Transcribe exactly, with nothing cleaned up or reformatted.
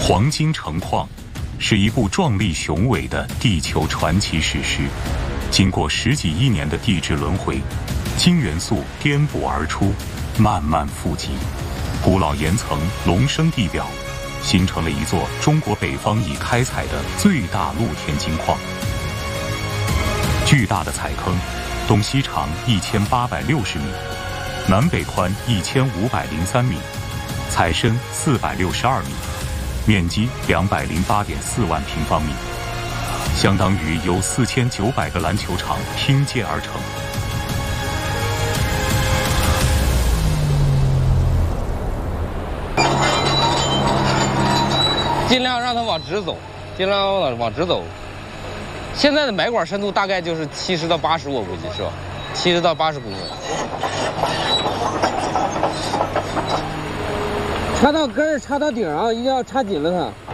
黄金城矿是一部壮丽雄伟的地球传奇史诗，经过十几亿年的地质轮回，金元素颠簸而出，慢慢富集，古老岩层隆升地表，形成了一座中国北方已开采的最大露天金矿。巨大的采坑，东西长一千八百六十米，南北宽一千五百零三米，采深四百六十二米，面积两百零八点四万平方米，相当于由四千九百个篮球场拼接而成。 尽量让它往直走，尽量往往直走。现在的埋管深度大概就是七十到八十，我估计是吧？七十到八十公分。 插到根儿，插到顶上，一定要插紧了它。